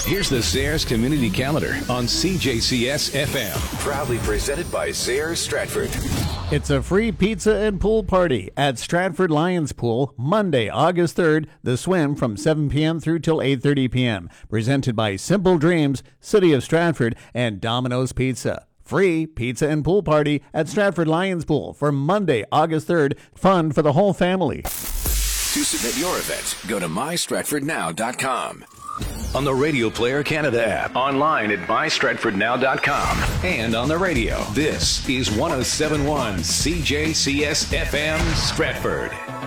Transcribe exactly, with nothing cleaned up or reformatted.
Here's the Zayres Community Calendar on C J C S F M. Proudly presented by Zayres Stratford. It's a free pizza and pool party at Stratford Lions Pool, Monday, August third, the swim from seven p.m. through till eight thirty p.m. Presented by Simple Dreams, City of Stratford, and Domino's Pizza. Free pizza and pool party at Stratford Lions Pool for Monday, August third. Fun for the whole family. To submit your event, go to my stratford now dot com. On the Radio Player Canada app, online at my stratford now dot com, and on the radio. This is one oh seven point one C J C S F M Stratford.